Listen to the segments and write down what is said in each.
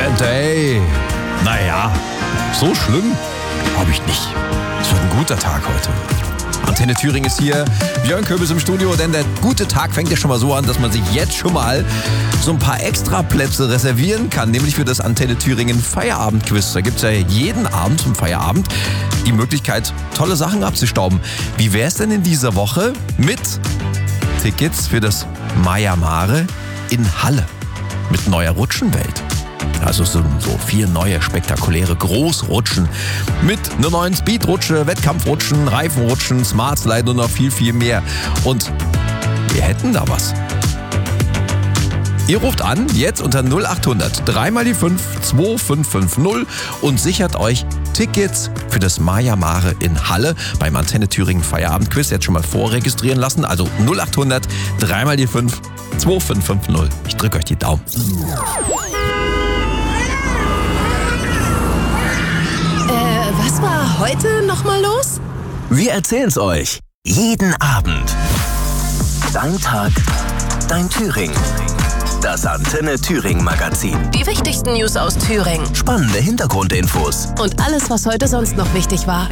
Day. Naja, so schlimm glaube ich nicht. Es wird ein guter Tag heute. Antenne Thüringen ist hier, Björn Köbis im Studio, denn der gute Tag fängt ja schon mal so an, dass man sich jetzt schon mal so ein paar Extraplätze reservieren kann, nämlich für das Antenne Thüringen Feierabendquiz. Da gibt es ja jeden Abend zum Feierabend die Möglichkeit, tolle Sachen abzustauben. Wie wäre es denn in dieser Woche mit Tickets für das Maya Mare in Halle mit neuer Rutschenwelt? Also so 4 neue spektakuläre Großrutschen mit einer neuen Speedrutsche, Wettkampfrutschen, Reifenrutschen, Smart Slide und noch viel, viel mehr. Und wir hätten da was. Ihr ruft an, jetzt unter 0800 3 mal die 5 2550 und sichert euch Tickets für das Maya Mare in Halle beim Antenne Thüringen Feierabendquiz. Jetzt schon mal vorregistrieren lassen. Also 0800 3 mal die 5 2550. Ich drücke euch die Daumen. Was war heute nochmal los? Wir erzählen's euch. Jeden Abend. Dein Tag, dein Thüringen. Das Antenne Thüringen Magazin. Die wichtigsten News aus Thüringen. Spannende Hintergrundinfos. Und alles, was heute sonst noch wichtig war.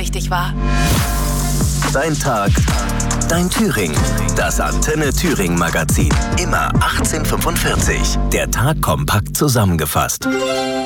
Dein Tag, dein Thüringen. Das Antenne Thüringen Magazin. Immer 18:45. Der Tag kompakt zusammengefasst.